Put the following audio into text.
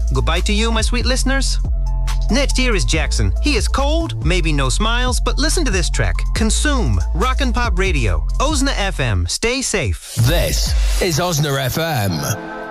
goodbye to you, my sweet listeners. Next here is Jackson. He is cold, maybe no smiles, but listen to this track. Consume, Rock and Pop Radio, Osna FM. Stay safe. This is Osna FM.